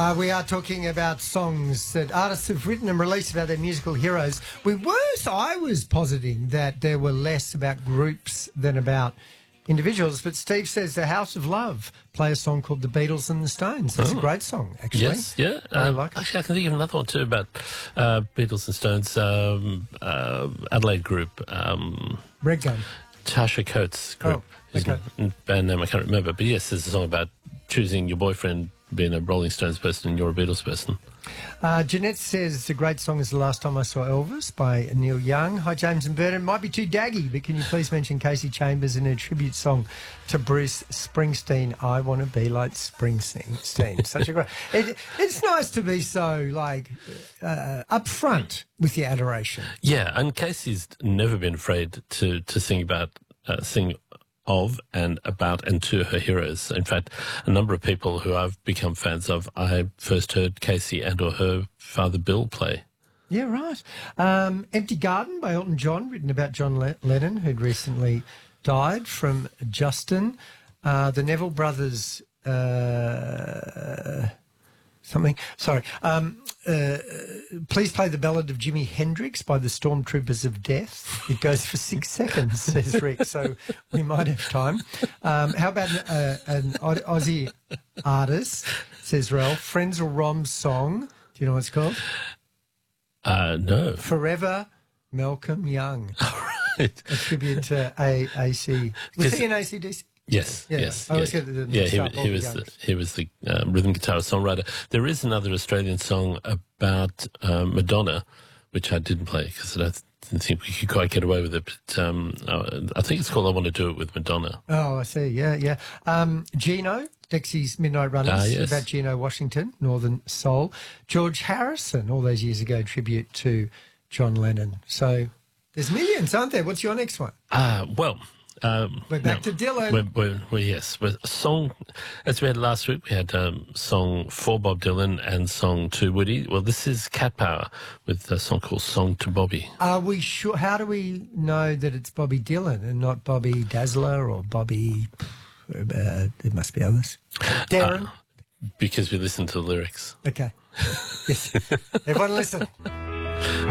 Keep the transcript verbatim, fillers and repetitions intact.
Uh, we are talking about songs that artists have written and released about their musical heroes. We were, I was positing that there were less about groups than about individuals, but Steve says the House of Love play a song called The Beatles and the Stones. That's oh. a great song, actually. Yes, yeah. I Uh, like it. Actually, I can think of another one too about uh, Beatles and Stones, um, uh, Adelaide group, um, Red Gun. Tasha Coates group. Oh, okay. His band name I can't remember, but yes, there's a song about choosing your boyfriend being a Rolling Stones person and you're a Beatles person. Uh, Jeanette says it's a great song as The Last Time I Saw Elvis by Neil Young. Hi, James and Vernon. Might be too daggy, but can you please mention Casey Chambers in a tribute song to Bruce Springsteen? I want to be like Springsteen. Such a great... It, it's nice to be so, like, uh, upfront with your adoration. Yeah, and Casey's never been afraid to, to sing about, uh, sing of and about and to her heroes. In fact, a number of people who I've become fans of, I first heard Casey and or her father Bill play. Yeah, right. Um, Empty Garden by Elton John, written about John Le- Lennon, who'd recently died, from Justin. Uh, the Neville Brothers... Uh, something. Sorry. Um, uh, please play the Ballad of Jimi Hendrix by the Stormtroopers of Death. It goes for six seconds, says Rick, so we might have time. Um, how about uh, an Aussie artist, says Ralph, Frenzal Rhom's song. Do you know what it's called? Uh, no. Forever Malcolm Young. Right. A tribute to A A C. Was he in A C D C? Yes, yeah, yes. I always yeah, get the yeah he, start he was the, he was the um, rhythm guitar songwriter. There is another Australian song about um, Madonna, which I didn't play because I don't, didn't think we could quite get away with it. But um, I think it's called "I Want to Do It with Madonna." Oh, I see. Yeah, yeah. Um, Gino, Dexy's Midnight Runners, Ah, yes. about Gino Washington, Northern Soul. George Harrison, all those years ago, tribute to John Lennon. So there's millions, aren't there? What's your next one? Ah, uh, well. Um, we're back no, to Dylan. We're, we're, we're, yes, we're, a song, as we had last week, we had um, song for Bob Dylan and song to Woody. Well, this is Cat Power with a song called Song to Bobby. Are we sure? How do we know that it's Bobby Dylan and not Bobby Dazzler or Bobby? Uh, there must be others. Darren. Uh, because we listened to the lyrics. Okay. Yes. Everyone listen.